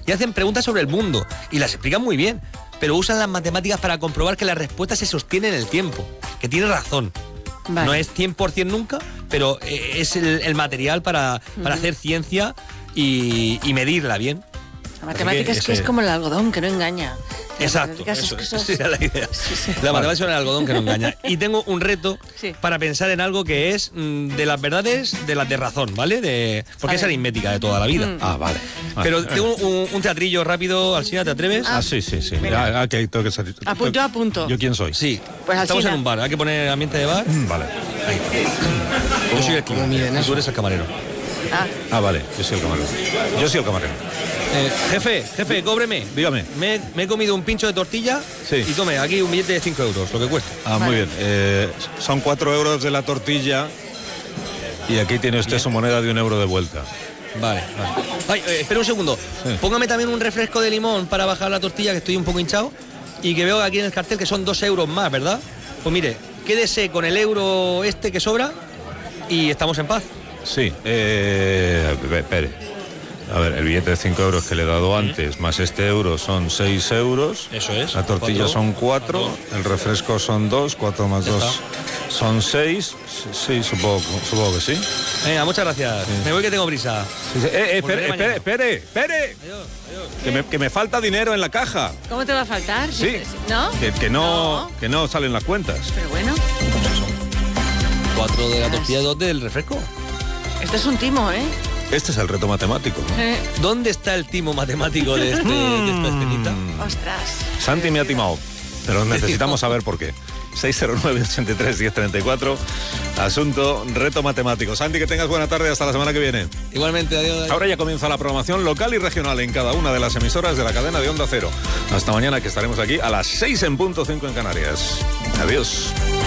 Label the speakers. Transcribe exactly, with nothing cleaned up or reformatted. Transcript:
Speaker 1: y hacen preguntas sobre el mundo y las explican muy bien, pero usan las matemáticas para comprobar que la respuesta se sostiene en el tiempo, que tiene razón. Vale. No es cien por ciento nunca, pero es el, el material para, para uh-huh. hacer ciencia y, y medirla bien.
Speaker 2: La matemática es que ese... es como el algodón, que no engaña.
Speaker 1: Exacto, eso, eso es la idea. Sí, sí. La matemática es el algodón que no engaña. Y tengo un reto sí. para pensar en algo que es mm, de las verdades, de las de razón, ¿vale? De, porque es aritmética de toda la vida.
Speaker 3: Mm. Ah, vale.
Speaker 1: Pero vale. tengo un, un teatrillo rápido, Alsina, ¿te atreves?
Speaker 3: Ah, sí, sí, sí. Ah, okay, tengo que salir.
Speaker 2: Apunto, yo apunto.
Speaker 3: ¿Yo quién soy?
Speaker 1: Sí.
Speaker 2: Pues
Speaker 1: Estamos
Speaker 2: Alsina.
Speaker 1: en un bar, hay que poner ambiente de bar.
Speaker 3: Mm, vale.
Speaker 1: Ahí. Yo soy el cliente y tú eres el camarero.
Speaker 2: Ah.
Speaker 3: ah, vale, yo soy el camarero. Yo soy el camarero.
Speaker 1: Eh, jefe, jefe, cóbreme.
Speaker 3: Dígame.
Speaker 1: Me, me he comido un pincho de tortilla
Speaker 3: sí.
Speaker 1: y tome aquí un billete de cinco euros, lo que cuesta.
Speaker 3: Ah, vale. Muy bien. Eh, son cuatro euros de la tortilla y aquí tiene usted bien. Su moneda de un euro de vuelta.
Speaker 1: Vale, vale. Ay, eh, espera un segundo. Sí. Póngame también un refresco de limón para bajar la tortilla, que estoy un poco hinchado. Y que veo aquí en el cartel que son dos euros más, ¿verdad? Pues mire, quédese con el euro este que sobra y estamos en paz.
Speaker 3: Sí, eh, espere. A ver, el billete de cinco euros que le he dado antes, más este euro son seis euros.
Speaker 1: Eso es.
Speaker 3: La tortilla cuatro, son cuatro, cuatro, el refresco son dos, cuatro más dos son seis. Sí, supongo, supongo que sí.
Speaker 1: Venga, muchas gracias. Sí. Me voy que tengo prisa.
Speaker 3: Sí, sí. Eh, eh, espere, espere, espere, espere.
Speaker 1: Adiós, adiós.
Speaker 3: Que me, que me falta dinero en la caja.
Speaker 2: ¿Cómo te va a faltar?
Speaker 3: Sí.
Speaker 2: ¿No?
Speaker 3: Que, que no, no, que no salen las cuentas.
Speaker 2: Pero bueno.
Speaker 1: Cuatro de la tortilla, dos del refresco.
Speaker 2: Esto es un timo, ¿eh?
Speaker 3: Este es el reto matemático, ¿no?
Speaker 2: Eh.
Speaker 1: ¿Dónde está el timo matemático de, este, de esta escenita?
Speaker 2: Ostras.
Speaker 3: Santi me ha timado, pero necesitamos saber por qué. seis cero nueve, ochenta y tres, diez treinta y cuatro. Asunto, reto matemático. Santi, que tengas buena tarde. Hasta la semana que viene.
Speaker 1: Igualmente, adiós, adiós.
Speaker 3: Ahora ya comienza la programación local y regional en cada una de las emisoras de la cadena de Onda Cero. Hasta mañana, que estaremos aquí a las seis en punto, cinco en Canarias. Adiós.